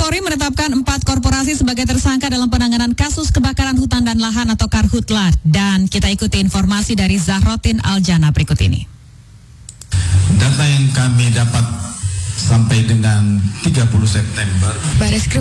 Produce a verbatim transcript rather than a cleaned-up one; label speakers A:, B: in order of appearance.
A: Polri menetapkan empat korporasi sebagai tersangka dalam penanganan kasus kebakaran hutan dan lahan atau Karhutla. Dan kita ikuti informasi dari Zahrotin Aljana berikut ini.
B: Data yang kami dapat sampai dengan tiga puluh September.